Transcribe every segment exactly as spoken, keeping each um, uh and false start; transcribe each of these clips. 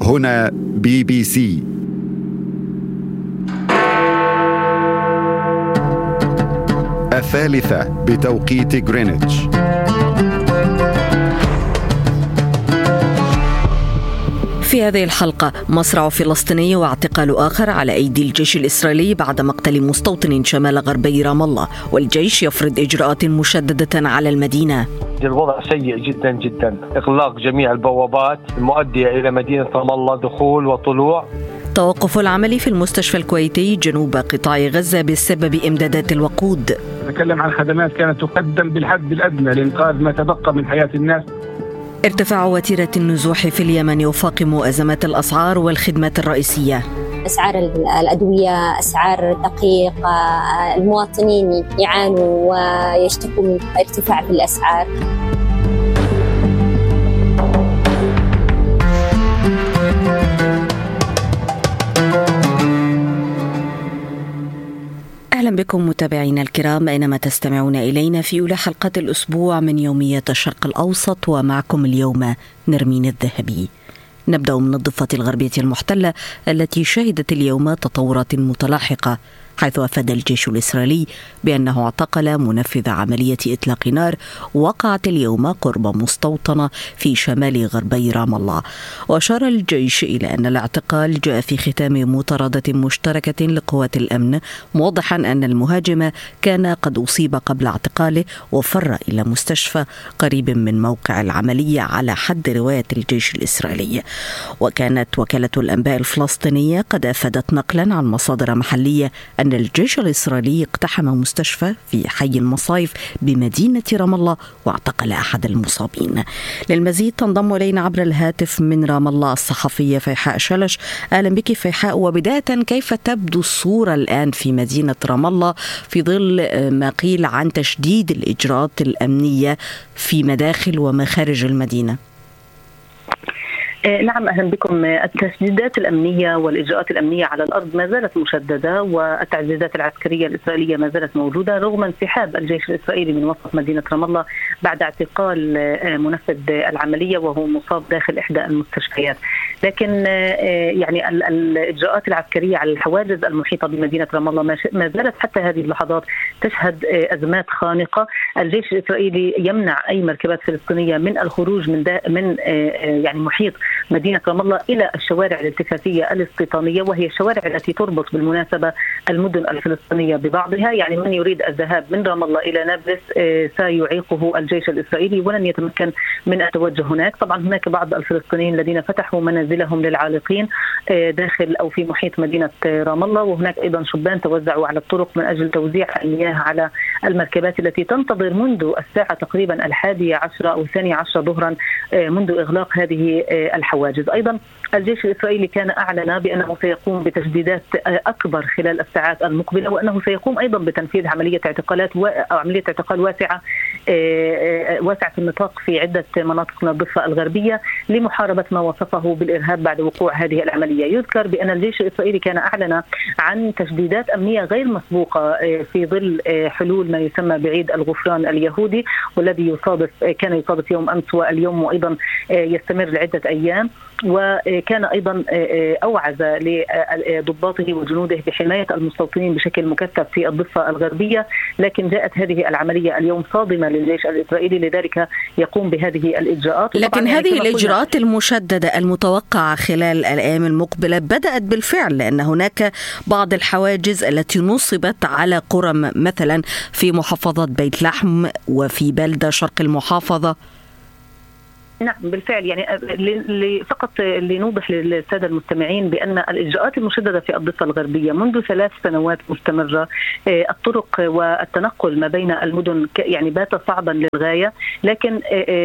هنا بي بي سي. الثالثة بتوقيت غرينتش. في هذه الحلقة مصرع فلسطيني واعتقال آخر على أيدي الجيش الإسرائيلي بعد مقتل مستوطن شمال غربي رام الله، والجيش يفرض إجراءات مشددة على المدينة. الوضع سيء جدا جدا، إغلاق جميع البوابات المؤدية إلى مدينة رام الله دخول وطلوع. توقف العمل في المستشفى الكويتي جنوب قطاع غزة بسبب إمدادات الوقود. نتكلم عن خدمات كانت تقدم بالحد الأدنى لإنقاذ ما تبقى من حياة الناس. ارتفاع وتيرة النزوح في اليمن يفاقم أزمات الأسعار والخدمات الرئيسية. أسعار الأدوية، أسعار الدقيق، المواطنين يعانوا ويشتكوا من ارتفاع في الأسعار. أهلا بكم متابعينا الكرام أينما تستمعون إلينا في أولى حلقات الأسبوع من يومية الشرق الأوسط، ومعكم اليوم نرمين الذهبي. نبدأ من الضفة الغربية المحتلة التي شهدت اليوم تطورات متلاحقة، حيث أفاد الجيش الإسرائيلي بأنه اعتقل منفذ عملية إطلاق نار وقعت اليوم قرب مستوطنة في شمال غربي رام الله. وأشار الجيش إلى أن الاعتقال جاء في ختام مطاردة مشتركة لقوات الأمن، موضحا أن المهاجم كان قد أصيب قبل اعتقاله وفر إلى مستشفى قريب من موقع العملية على حد رواية الجيش الإسرائيلي. وكانت وكالة الأنباء الفلسطينية قد أفادت نقلا عن مصادر محلية أن الجيش الإسرائيلي اقتحم مستشفى في حي المصايف بمدينة رام الله واعتقل أحد المصابين. للمزيد تنضم إلينا عبر الهاتف من رام الله الصحفية فيحاء شلش. أهلا بك فيحاء، وبداية كيف تبدو الصورة الآن في مدينة رام الله في ظل ما قيل عن تشديد الإجراءات الأمنية في مداخل ومخارج المدينة؟ نعم، أهلا بكم. التشديدات الأمنية والإجراءات الأمنية على الأرض ما زالت مشددة، والتعزيزات العسكرية الإسرائيلية ما زالت موجودة رغم انسحاب الجيش الإسرائيلي من وسط مدينة رام الله بعد اعتقال منفذ العملية وهو مصاب داخل إحدى المستشفيات. لكن يعني الإجراءات العسكرية على الحواجز المحيطة بمدينة رام الله ما زالت حتى هذه اللحظات تشهد أزمات خانقة. الجيش الإسرائيلي يمنع أي مركبات فلسطينية من الخروج من من يعني محيط مدينة رام الله إلى الشوارع الالتفافية الاستيطانية، وهي الشوارع التي تربط بالمناسبة المدن الفلسطينية ببعضها. يعني من يريد الذهاب من رام الله إلى نابلس سيعيقه الجيش الإسرائيلي ولن يتمكن من التوجه هناك. طبعا هناك بعض الفلسطينيين الذين فتحوا منازلهم للعالقين داخل أو في محيط مدينة رام الله، وهناك أيضا شبان توزعوا على الطرق من أجل توزيع المياه على المركبات التي تنتظر منذ الساعة تقريبا الحادية عشرة أو الثانية عشرة ظهرا منذ إغلاق هذه الحواجز. أيضا الجيش الإسرائيلي كان أعلن بأنه سيقوم بتجديدات أكبر خلال الساعات المقبلة، وأنه سيقوم أيضا بتنفيذ عملية اعتقالات و... أو عملية اعتقال واسعة واسعة النطاق في عدة مناطق من الضفة الغربية لمحاربة ما وصفه بالإرهاب بعد وقوع هذه العملية. يذكر بأن الجيش الإسرائيلي كان أعلن عن تجديدات أمنية غير مسبوقة في ظل حلول ما يسمى بعيد الغفران اليهودي، والذي يصادف كان يصادف يوم أمس واليوم، وأيضا يستمر لعدة أيام. وكان أيضا أوعز لضباطه وجنوده بحماية المستوطنين بشكل مكثف في الضفة الغربية، لكن جاءت هذه العملية اليوم صادمة للجيش الإسرائيلي، لذلك يقوم بهذه الإجراءات. لكن هذه الإجراءات المشددة المتوقعة خلال الأيام المقبلة بدأت بالفعل، لأن هناك بعض الحواجز التي نصبت على قرى مثلا في محافظة بيت لحم وفي بلدة شرق المحافظة. نعم بالفعل، يعني فقط لنوضح للسادة المستمعين بأن الإجراءات المشددة في الضفة الغربية منذ ثلاث سنوات مستمرة. الطرق والتنقل ما بين المدن يعني بات صعبا للغاية، لكن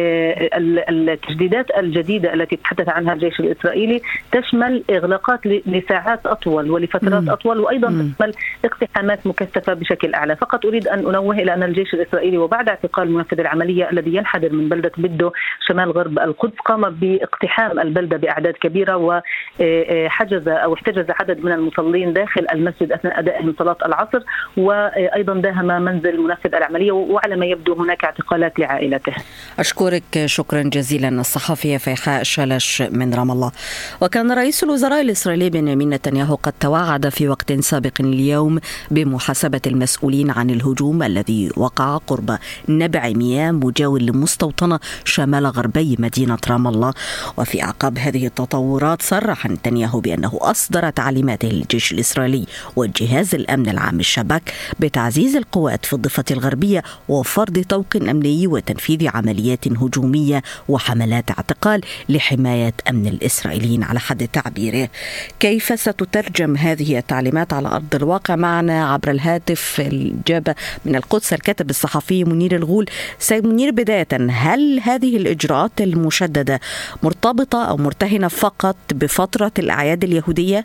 التجديدات الجديدة التي تحدث عنها الجيش الإسرائيلي تشمل إغلاقات لساعات أطول ولفترات أطول، وأيضا تشمل اقتحامات مكثفة بشكل أعلى. فقط أريد أن أنوه إلى أن الجيش الإسرائيلي وبعد اعتقال منفذ العملية الذي ينحدر من بلدة بدو شمال غرب القدس قام باقتحام البلدة بأعداد كبيرة، وحجز أو احتجز عدد من المصلين داخل المسجد أثناء أدائهم صلاة العصر، وأيضا داهم منزل منفذ العملية، وعلى ما يبدو هناك اعتقالات لعائلته. أشكرك شكرا جزيلا الصحفية فيحاء شلش من رام الله. وكان رئيس الوزراء الإسرائيلي بنيامين نتنياهو قد توعد في وقت سابق اليوم بمحاسبة المسؤولين عن الهجوم الذي وقع قرب نبع مياه مجاور لمستوطنة شمال غربي مدينة رام الله. وفي أعقاب هذه التطورات صرح نتنياهو بأنه أصدر تعليماته للجيش الإسرائيلي والجهاز الأمن العام الشباك بتعزيز القوات في الضفة الغربية وفرض طوق أمني وتنفيذ عمليات هجومية وحملات اعتقال لحماية أمن الإسرائيليين على حد تعبيره. كيف ستترجم هذه التعليمات على أرض الواقع؟ معنا عبر الهاتف الإجابة من القدس الكاتب الصحفي منير الغول. سيد منير، بداية هل هذه الإجراءات المشددة مرتبطة أو مرتهنة فقط بفترة الأعياد اليهودية؟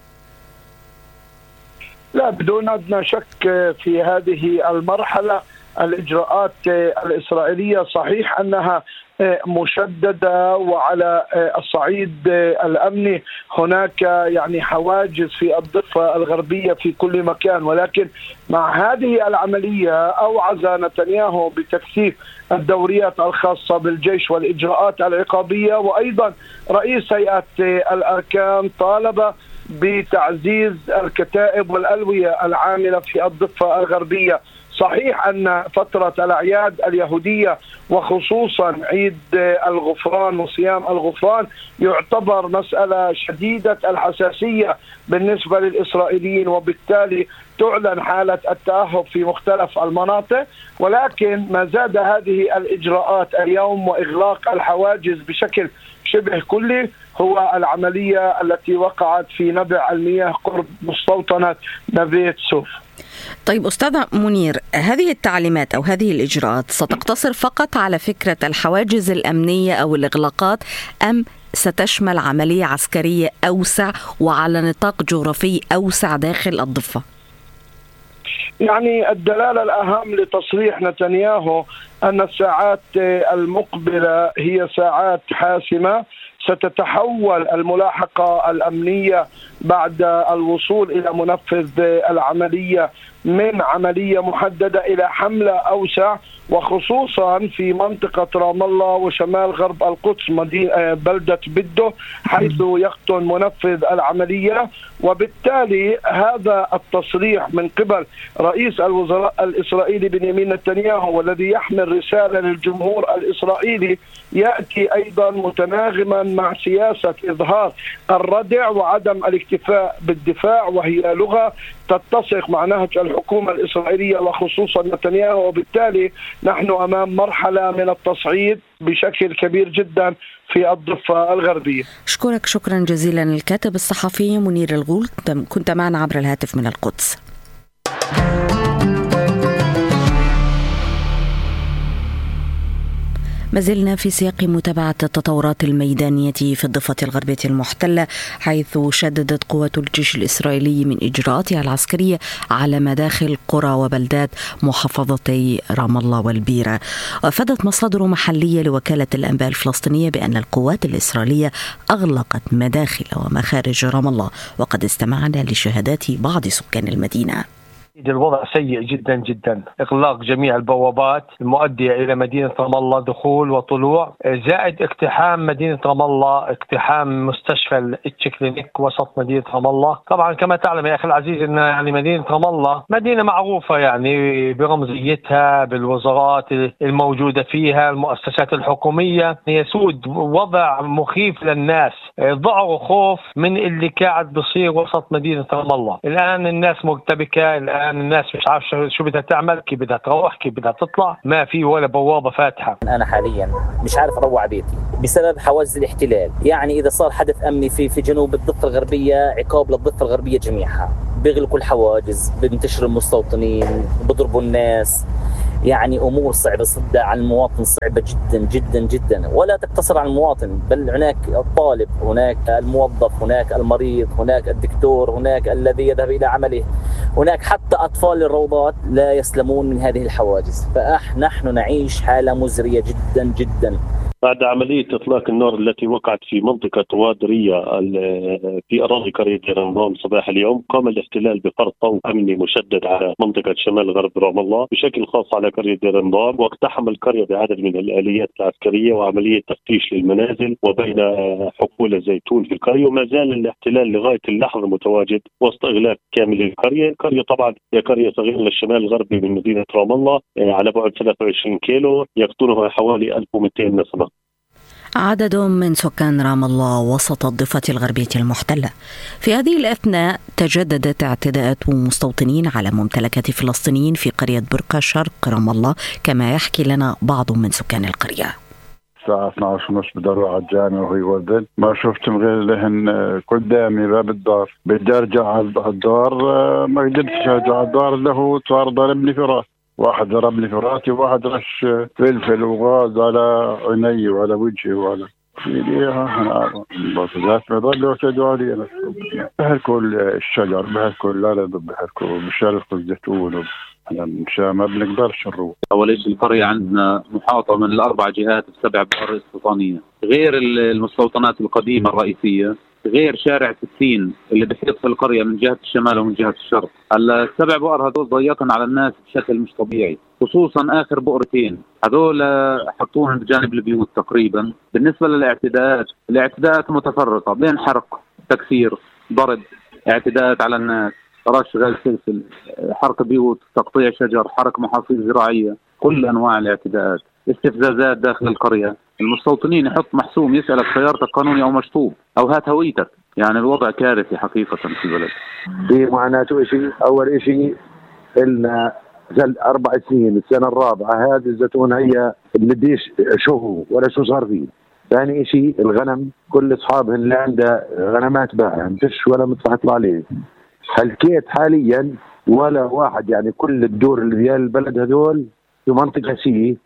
لا، بدون أدنى شك في هذه المرحلة الإجراءات الإسرائيلية صحيح أنها مشددة، وعلى الصعيد الأمني هناك يعني حواجز في الضفة الغربية في كل مكان، ولكن مع هذه العملية أوعز نتنياهو بتكثيف الدوريات الخاصة بالجيش والإجراءات العقابية، وأيضا رئيس هيئة الأركان طالب بتعزيز الكتائب والألوية العاملة في الضفة الغربية. صحيح أن فترة الأعياد اليهودية وخصوصا عيد الغفران وصيام الغفران يعتبر مسألة شديدة الحساسية بالنسبة للإسرائيليين، وبالتالي تعلن حالة التأهب في مختلف المناطق. ولكن ما زاد هذه الإجراءات اليوم وإغلاق الحواجز بشكل شبه كلي هو العملية التي وقعت في نبع المياه قرب مستوطنة نبيت سوف. طيب أستاذ منير، هذه التعليمات أو هذه الإجراءات ستقتصر فقط على فكرة الحواجز الأمنية أو الإغلاقات، أم ستشمل عملية عسكرية أوسع وعلى نطاق جغرافي أوسع داخل الضفة؟ يعني الدلالة الأهم لتصريح نتنياهو أن الساعات المقبلة هي ساعات حاسمة، ستتحول الملاحقة الأمنية بعد الوصول إلى منفذ العملية من عملية محددة إلى حملة أوسع، وخصوصا في منطقة رام الله وشمال غرب القدس بلدة بدو حيث يقطن منفذ العملية. وبالتالي هذا التصريح من قبل رئيس الوزراء الإسرائيلي بنيامين نتنياهو والذي يحمل رسالة للجمهور الإسرائيلي يأتي أيضا متناغما مع سياسة إظهار الردع وعدم الاكتفاء بالدفاع، وهي لغة تتسق مع نهج الحكومة الإسرائيلية وخصوصا نتنياهو. وبالتالي نحن أمام مرحلة من التصعيد بشكل كبير جدا في الضفة الغربية. أشكرك شكرا جزيلا الكاتب الصحفي منير الغول، كنت معنا عبر الهاتف من القدس. ما زلنا في سياق متابعة التطورات الميدانية في الضفة الغربية المحتلة، حيث شددت قوات الجيش الإسرائيلي من إجراءاتها العسكرية على مداخل قرى وبلدات محافظتي رام الله والبيرة. وأفادت مصادر محلية لوكالة الأنباء الفلسطينية بأن القوات الإسرائيلية أغلقت مداخل ومخارج رام الله، وقد استمعنا لشهادات بعض سكان المدينة. الوضع سيء جدا جدا، إغلاق جميع البوابات المؤدية إلى مدينة رام الله دخول وطلوع، زائد اقتحام مدينة رام الله، اقتحام مستشفى التشيكلينيك وسط مدينة رام الله. طبعا كما تعلم يا أخي العزيز أن يعني مدينة رام الله مدينة معروفة يعني برمزيتها، بالوزارات الموجودة فيها، المؤسسات الحكومية، يسود وضع مخيف للناس، ذعر وخوف من اللي قاعد بصير وسط مدينة رام الله. الآن الناس مرتبكة، الآن الناس مش عارف شو بدها تعمل، كيف بدها تروح، كيف بدها تطلع، ما في ولا بوابة فاتحة. أنا حاليا مش عارف أروح بيتي بسبب حواجز الاحتلال. يعني إذا صار حدث أمني في في جنوب الضفة الغربية عقاب للضفة الغربية جميعها، بيغلقوا الحواجز، بنتشر المستوطنين، بضربوا الناس. يعني أمور صعبة صدق على المواطن، صعبة جدا جدا جدا، ولا تقتصر على المواطن، بل هناك الطالب، هناك الموظف، هناك المريض، هناك الدكتور، هناك الذي يذهب إلى عمله، هناك حتى أطفال الروضات لا يسلمون من هذه الحواجز. فنحن نعيش حالة مزرية جدا جدا. بعد عملية إطلاق النار التي وقعت في منطقة وادرية في أراضي قرية دير النظام صباح اليوم، قام الاحتلال بفرض طوق أمني مشدد على منطقة شمال غرب رام الله بشكل خاص على قرية دير النظام، واقتحم القرية بعدد من الآليات العسكرية وعملية تفتيش للمنازل وبين حقول الزيتون في القرية. وما زال الاحتلال لغاية اللحظة متواجد وسط إغلاق كامل القرية. القرية طبعا هي قرية صغيرة للشمال الغربي من مدينة رام الله على بعد ثلاثة وعشرين كيلو، يقطنها حوالي ألف ومئتين نسمة. عدد من سكان رام الله وسط الضفة الغربية المحتلة. في هذه الأثناء تجددت اعتداءات مستوطنين على ممتلكات فلسطينيين في قرية برقة شرق رام الله، كما يحكي لنا بعض من سكان القرية. الساعة اثنعش ونص بدروا على الجامع وهي ولدت، ما شفتهم غير لهن قدامي باب الدار. بدي ارجع على الدار ما قدرتش ارجع على الدار، اللي هو صار ضربني في راسي، واحد ضربني في راسي وواحد رش فلفل وغاز على عيني وعلى وجهي وعلى ايديها. بس ذات ما ضلوا يعتدوا علي. بحركوا الشجر، بحركوا الارض، بحركوا بشرقوا الزيتون، مشان ما بنقدرش نروح. أول شيء القرية عندنا محاطة من الأربع جهات بسبع بؤر استيطانية، غير المستوطنات القديمة الرئيسية، غير شارع ستين اللي بحيط في القرية من جهة الشمال ومن جهة الشرق. السبع بؤر هذول ضيقن على الناس بشكل مش طبيعي، خصوصا آخر بؤرتين هذول حطوهم بجانب البيوت تقريبا. بالنسبة للاعتداءات، الاعتداءات متفرقة بين حرق، تكسير، ضرب، اعتداءات على الناس، رش غاز فلفل، حرق بيوت، تقطيع شجر، حرق محاصيل زراعية، كل أنواع الاعتداءات، استفزازات داخل القرية. المستوطنين يحط محسوم يسألك سيارتك قانوني أو مشطوب أو هات هويتك. يعني الوضع كارثي حقيقة في البلد. في معاناته شيء، أول شيء إلنا أربع سنين، السنة الرابعة هذه الزيتون هي بديش شو ولا شو صار فيه. ثاني شيء الغنم، كل أصحابهن اللي عنده غنمات بقى مفيش ولا مدفع يطلع عليه. حلكيت حاليا ولا واحد، يعني كل الدور اللي في البلد هذول في منطقة سي،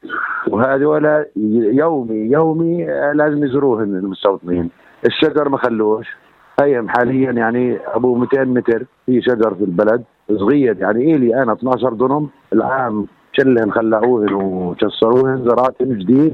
وهذول يومي يومي لازم يزوروهن المستوطنين. الشجر ما خلوش، هيهم حاليا يعني ابو مئتين متر في شجر في البلد صغير، يعني إلي انا اثنعش دونم العام شلهن خلعوهن وكسروهن، زرعتهن جديد.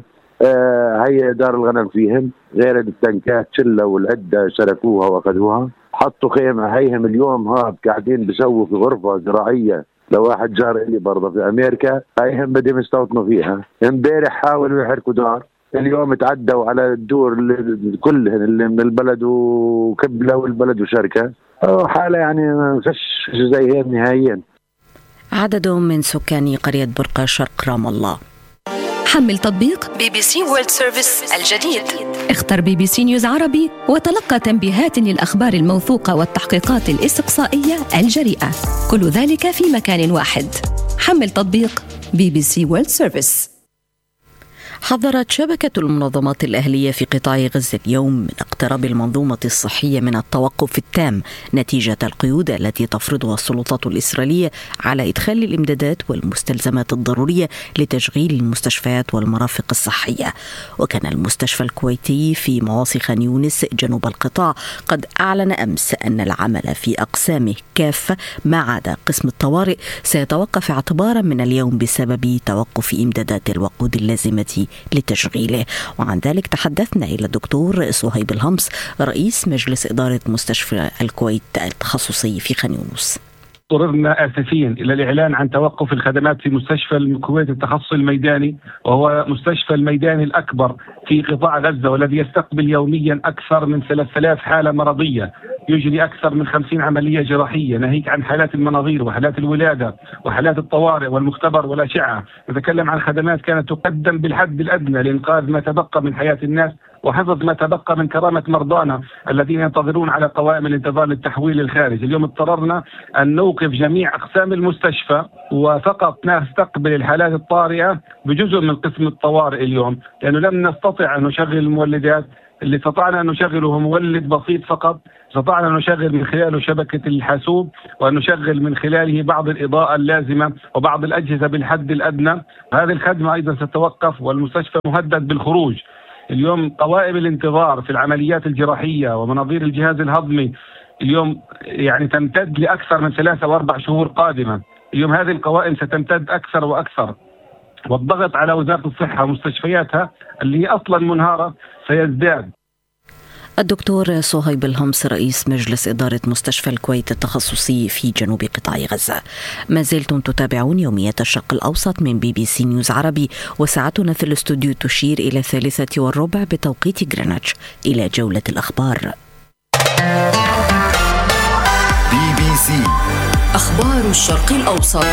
آه هي دار الغنم فيهم، غير التنكات شله والعده سرقوها واخذوها، حطوا خيمه. هيهم اليوم هاد قاعدين بيسووا في غرفه زراعيه لواحد جار لي برضه في امريكا، هيهم بدهم يستوطنوا فيها. امبارح حاولوا يحركوا دار، اليوم تعدوا على الدور كلهن اللي من البلد وكبله والبلد وشركه. حاله يعني ما فيش زي هيك نهائيا. عدد من سكان قرية برقة شرق رام الله. حمل تطبيق بي بي سي وورلد سيرفيس الجديد، اختر بي بي سي نيوز عربي وتلقى تنبيهات للأخبار الموثوقة والتحقيقات الاستقصائية الجريئة، كل ذلك في مكان واحد. حمل تطبيق بي بي سي وورلد سيرفيس. حذرت شبكة المنظمات الأهلية في قطاع غزة اليوم من اقتراب المنظومة الصحية من التوقف التام نتيجة القيود التي تفرضها السلطات الإسرائيلية على إدخال الإمدادات والمستلزمات الضرورية لتشغيل المستشفيات والمرافق الصحية. وكان المستشفى الكويتي في مواصي خان يونس جنوب القطاع قد أعلن أمس أن العمل في أقسامه كافة ما عدا قسم الطوارئ سيتوقف اعتبارا من اليوم بسبب توقف إمدادات الوقود اللازمة لتشغيله. وعن ذلك تحدثنا إلى الدكتور صهيب الهمس رئيس مجلس إدارة مستشفى الكويت التخصصي في خان يونس. اضطررنا آسفين إلى الإعلان عن توقف الخدمات في مستشفى الكويت التخصصي الميداني، وهو مستشفى الميداني الأكبر في قطاع غزة، والذي يستقبل يوميا أكثر من ثلاثة آلاف حالة مرضية، يجري أكثر من خمسين عملية جراحية، ناهيك عن حالات المناظير وحالات الولادة وحالات الطوارئ والمختبر والأشعة. نتكلم عن خدمات كانت تقدم بالحد الأدنى لإنقاذ ما تبقى من حياة الناس وحفظ ما تبقى من كرامة مرضانا الذين ينتظرون على قوائم الانتظار للتحويل للخارج. اليوم اضطررنا أن نوقف جميع أقسام المستشفى وفقط نستقبل الحالات الطارئة بجزء من قسم الطوارئ اليوم، لأنه لم نستطع أن نشغل المولدات. اللي استطعنا أن نشغله هو مولد بسيط فقط، استطعنا أن نشغل من خلاله شبكة الحاسوب وأن نشغل من خلاله بعض الإضاءة اللازمة وبعض الأجهزة بالحد الأدنى. هذه الخدمة أيضا ستتوقف والمستشفى مهدد بالخروج. اليوم قوائم الانتظار في العمليات الجراحية ومناظير الجهاز الهضمي اليوم يعني تمتد لأكثر من ثلاثة وأربع شهور قادمة. اليوم هذه القوائم ستمتد أكثر وأكثر. والضغط على وزارة الصحة ومستشفياتها اللي هي أصلا منهارة سيزداد. الدكتور صهيب الهمس رئيس مجلس إدارة مستشفى الكويت التخصصي في جنوب قطاع غزة. ما زلتم تتابعون يومية الشرق الأوسط من بي بي سي نيوز عربي، وساعتنا في الاستوديو تشير إلى الثالثة والربع بتوقيت غرينتش. إلى جولة الأخبار. بي بي سي أخبار الشرق الأوسط.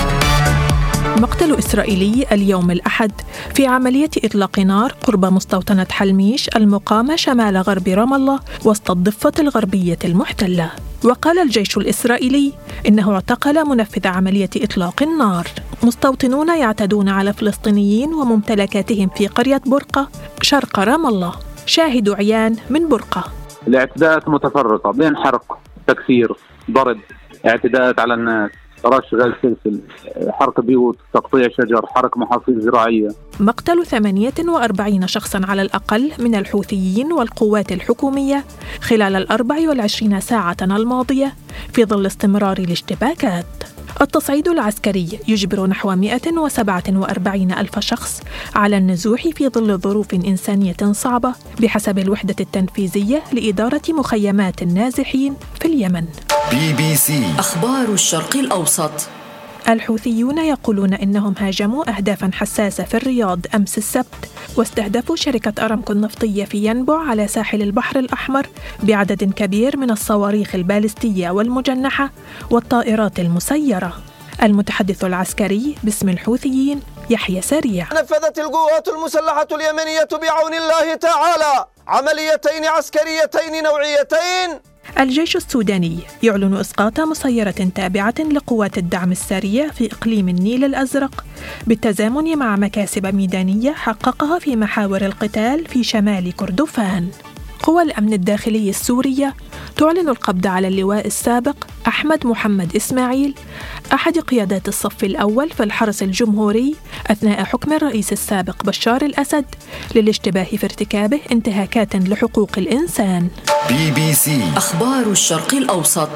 مقتل إسرائيلي اليوم الأحد في عملية إطلاق نار قرب مستوطنة حلميش المقامة شمال غرب رام الله وسط الضفة الغربية المحتلة. وقال الجيش الإسرائيلي إنه اعتقل منفذ عملية إطلاق النار. مستوطنون يعتدون على فلسطينيين وممتلكاتهم في قرية برقة شرق رام الله. شاهد عيان من برقة. الاعتداءات متفرقة بين حرق، تكسير، ضرب، اعتداءات على الناس، رش غاز سلسل، حرق بيوت، تقطيع شجر، حرق محاصيل زراعية. مقتل ثمانية وأربعين شخصاً على الأقل من الحوثيين والقوات الحكومية خلال الأربع والعشرين ساعة الماضية في ظل استمرار الاشتباكات. التصعيد العسكري يجبر نحو مئة وسبعة وأربعين ألف شخص على النزوح في ظل ظروف إنسانية صعبة بحسب الوحدة التنفيذية لإدارة مخيمات النازحين في اليمن. بي بي سي أخبار الشرق الأوسط. الحوثيون يقولون إنهم هاجموا أهدافاً حساسة في الرياض أمس السبت، واستهدفوا شركة أرامكو النفطية في ينبع على ساحل البحر الأحمر بعدد كبير من الصواريخ البالستية والمجنحة والطائرات المسيرة. المتحدث العسكري باسم الحوثيين يحيى سريع: نفذت القوات المسلحة اليمنية بعون الله تعالى عمليتين عسكريتين نوعيتين. الجيش السوداني يعلن إسقاط مسيرة تابعة لقوات الدعم السريع في إقليم النيل الأزرق بالتزامن مع مكاسب ميدانية حققها في محاور القتال في شمال كردفان. قوى الأمن الداخلي السورية تعلن القبض على اللواء السابق أحمد محمد إسماعيل، أحد قيادات الصف الأول في الحرس الجمهوري أثناء حكم الرئيس السابق بشار الأسد للاشتباه في ارتكابه انتهاكات لحقوق الإنسان. بي بي سي أخبار الشرق الأوسط.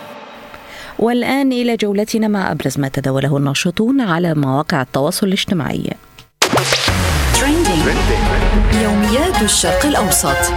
والآن إلى جولتنا مع أبرز ما تداوله الناشطون على مواقع التواصل الاجتماعي. يوميات الشرق الأوسط.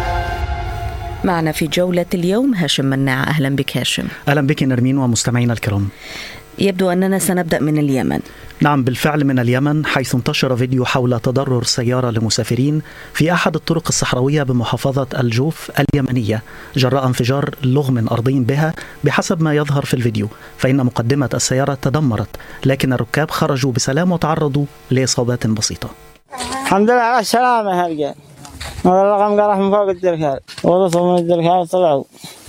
معنا في جولة اليوم هاشم مناع. أهلا بك هاشم. أهلا بك نرمين ومستمعينا الكرام. يبدو أننا سنبدأ من اليمن. نعم بالفعل من اليمن، حيث انتشر فيديو حول تضرر سيارة لمسافرين في أحد الطرق الصحراوية بمحافظة الجوف اليمنية جراء انفجار لغم أرضي بها. بحسب ما يظهر في الفيديو فإن مقدمة السيارة تدمرت، لكن الركاب خرجوا بسلام وتعرضوا لإصابات بسيطة. الحمد لله على السلامة يا رجال. هذا الرقم قرح من فوق الدركال وضفوا من الدركال طلعوا.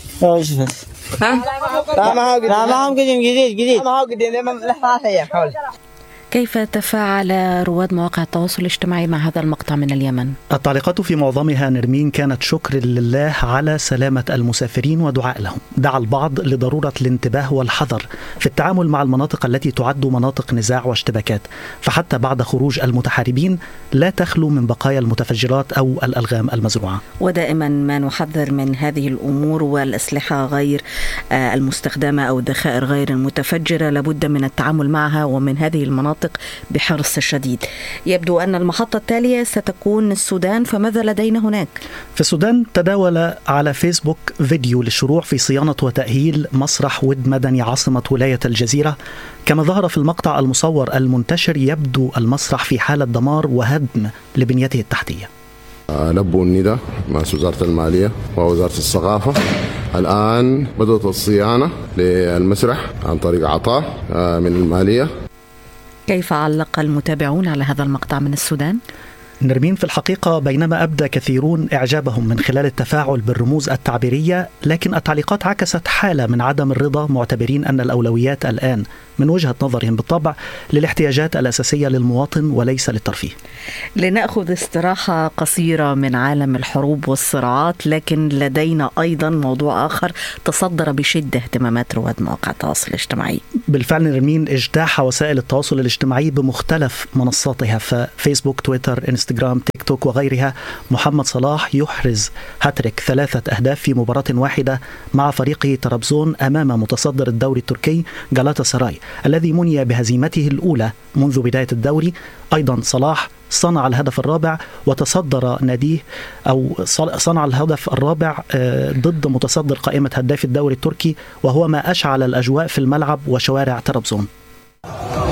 وشفت ها؟ لا ما هو قديم، لا ما هو قديم، جديد جديد ما هو قديم لما لحظة هي حول. كيف تفاعل رواد مواقع التواصل الاجتماعي مع هذا المقطع من اليمن؟ التعليقات في معظمها نرمين كانت شكر لله على سلامة المسافرين ودعاء لهم. دعا البعض لضرورة الانتباه والحذر في التعامل مع المناطق التي تعد مناطق نزاع واشتباكات، فحتى بعد خروج المتحاربين لا تخلو من بقايا المتفجرات أو الألغام المزروعة. ودائما ما نحذر من هذه الأمور، والأسلحة غير المستخدمة أو الذخائر غير المتفجرة لابد من التعامل معها ومن هذه المناطق بحرص شديد. يبدو أن المحطة التالية ستكون السودان، فماذا لدينا هناك؟ في السودان تداول على فيسبوك فيديو للشروع في صيانة وتأهيل مسرح ود مدني عاصمة ولاية الجزيرة. كما ظهر في المقطع المصور المنتشر يبدو المسرح في حالة دمار وهدم لبنيته التحتية. لبوا النداء مع وزارة المالية ووزارة الثقافة. الآن بدأت الصيانة للمسرح عن طريق عطاء من المالية. كيف علق المتابعون على هذا المقطع من السودان؟ نرمين في الحقيقة بينما أبدى كثيرون إعجابهم من خلال التفاعل بالرموز التعبيرية، لكن التعليقات عكست حالة من عدم الرضا، معتبرين أن الأولويات الآن من وجهة نظرهم بالطبع للاحتياجات الأساسية للمواطن وليس للترفيه. لنأخذ استراحة قصيرة من عالم الحروب والصراعات، لكن لدينا أيضا موضوع آخر تصدر بشدة اهتمامات رواد مواقع التواصل الاجتماعي. بالفعل نرمين اجتاح وسائل التواصل الاجتماعي بمختلف منصاتها، ففيسبوك، تويتر، انستغرام، تيك توك وغيرها، محمد صلاح يحرز هاتريك ثلاثة أهداف في مباراة واحدة مع فريقه طرابزون أمام متصدر الدوري التركي جالاتا سراي الذي مني بهزيمته الأولى منذ بداية الدوري. أيضا صلاح صنع الهدف الرابع وتصدر ناديه أو صنع الهدف الرابع ضد متصدر قائمة هداف الدوري التركي، وهو ما أشعل الأجواء في الملعب وشوارع طرابزون.